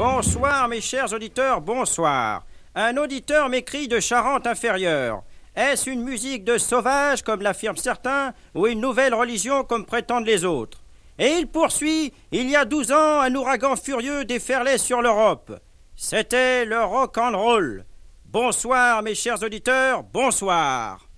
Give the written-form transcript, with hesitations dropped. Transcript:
Bonsoir mes chers auditeurs, bonsoir. Un auditeur m'écrit de Charente-Inférieure. Est-ce une musique de sauvage comme l'affirment certains ou une nouvelle religion comme prétendent les autres? Et il poursuit, il y a 12 ans, un ouragan furieux déferlait sur l'Europe. C'était le rock and roll. Bonsoir mes chers auditeurs, bonsoir.